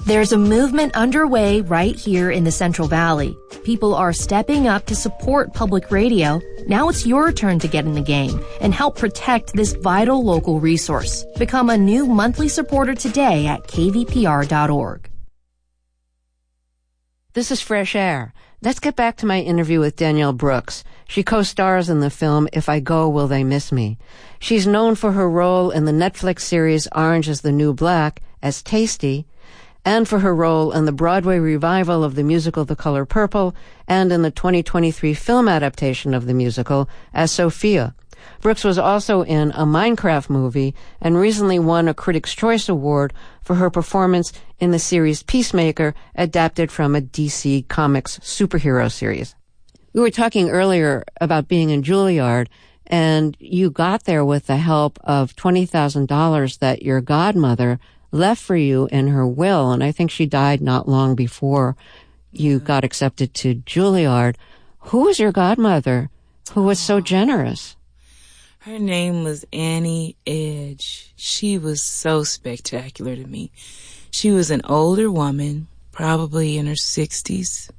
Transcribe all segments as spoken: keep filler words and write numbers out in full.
There's a movement underway right here in the Central Valley. People are stepping up to support public radio. Now it's your turn to get in the game and help protect this vital local resource. Become a new monthly supporter today at k v p r dot org. This is Fresh Air. Let's get back to my interview with Danielle Brooks. She co-stars in the film If I Go, Will They Miss Me? She's known for her role in the Netflix series Orange is the New Black as Tasty, and for her role in the Broadway revival of the musical The Color Purple, and in the twenty twenty-three film adaptation of the musical as Sophia. Brooks was also in a Minecraft movie and recently won a Critics' Choice Award for her performance in the series Peacemaker, adapted from a D C Comics superhero series. We were talking earlier about being in Juilliard, and you got there with the help of twenty thousand dollars that your godmother left for you in her will, and I think she died not long before you got accepted to Juilliard. Who was your godmother who was so generous? Her name was Annie Edge. She was so spectacular to me. She was an older woman, probably in her sixties.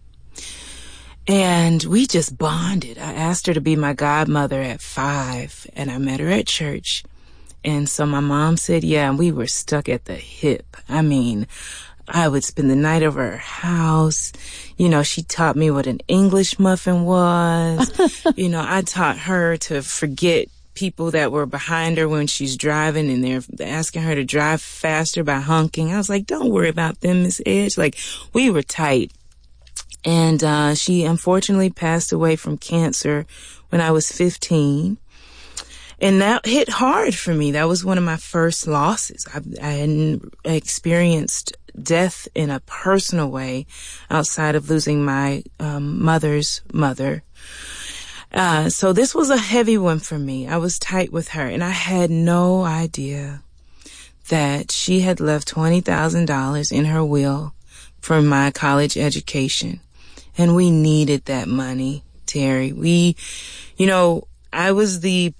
And we just bonded. I asked her to be my godmother at five, and I met her at church. And so my mom said, yeah, and we were stuck at the hip. I mean, I would spend the night over her house. You know, she taught me what an English muffin was. You know, I taught her to forget people that were behind her when she's driving, and they're asking her to drive faster by honking. I was like, don't worry about them, Miss Edge. Like, we were tight. And uh she unfortunately passed away from cancer when I was fifteen. And that hit hard for me. That was one of my first losses. I, I hadn't experienced death in a personal way outside of losing my um, mother's mother. Uh, so this was a heavy one for me. I was tight with her, and I had no idea that she had left twenty thousand dollars in her will for my college education. And we needed that money, Terry. We, you know, I was the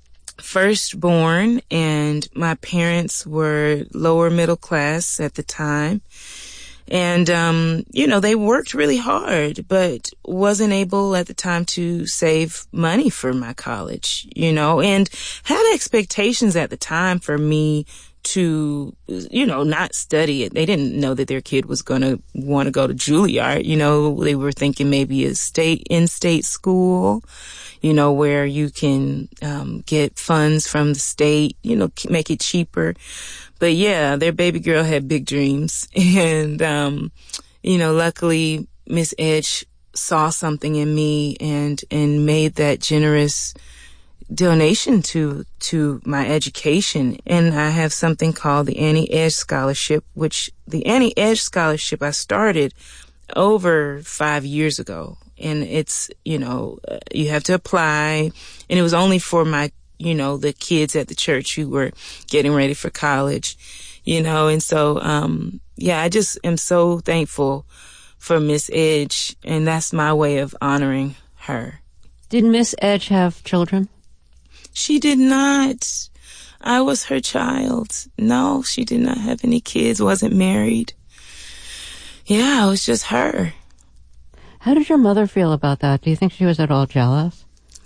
firstborn, and my parents were lower middle class at the time. And, um, you know, they worked really hard, but wasn't able at the time to save money for my college, you know, and had expectations at the time for me to, you know, not study it. They didn't know that their kid was going to want to go to Juilliard. You know, they were thinking maybe a state, in-state school, you know, where you can um, get funds from the state, you know, make it cheaper. But yeah, their baby girl had big dreams. And, um, you know, luckily Miss Edge saw something in me and, and made that generous donation to, to my education. And I have something called the Annie Edge Scholarship, which the Annie Edge Scholarship I started over five years ago. And it's, you know, uh, you have to apply, and it was only for my, you know, the kids at the church who were getting ready for college, you know, and so, um, yeah, I just am so thankful for Miss Edge, and that's my way of honoring her. Did Miss Edge have children? She did not. I was her child. No, she did not have any kids, wasn't married. Yeah, it was just her. How did your mother feel about that? Do you think she was at all jealous?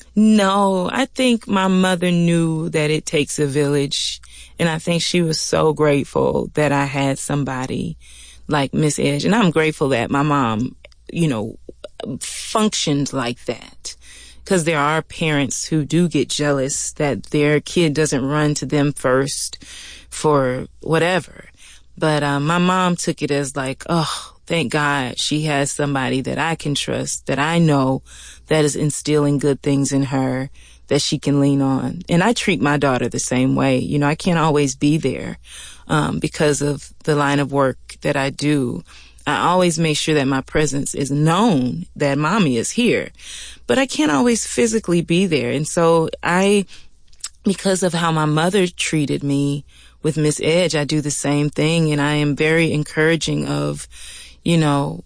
No, I think my mother knew that it takes a village, and I think she was so grateful that I had somebody like Miss Edge, and I'm grateful that my mom, you know, functioned like that, because there are parents who do get jealous that their kid doesn't run to them first for whatever. But um, my mom took it as like, oh, thank God she has somebody that I can trust, that I know that is instilling good things in her that she can lean on. And I treat my daughter the same way. You know, I can't always be there um, because of the line of work that I do. I always make sure that my presence is known, that mommy is here, but I can't always physically be there. And so I, because of how my mother treated me with Miss Edge, I do the same thing. And I am very encouraging of, you know,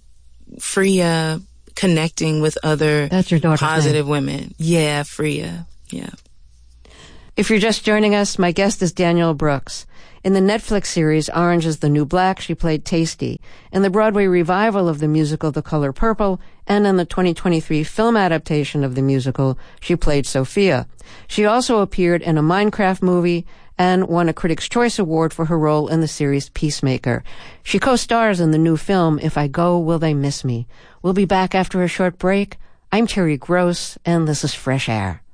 Freya connecting with other That's your daughter's positive name. women. Yeah, Freya. Yeah. If you're just joining us, my guest is Danielle Brooks. In the Netflix series Orange is the New Black, she played Tasty. In the Broadway revival of the musical The Color Purple, and in the twenty twenty-three film adaptation of the musical, she played Sophia. She also appeared in a Minecraft movie and won a Critics' Choice Award for her role in the series Peacemaker. She co-stars in the new film If I Go, Will They Miss Me? We'll be back after a short break. I'm Terry Gross, and this is Fresh Air.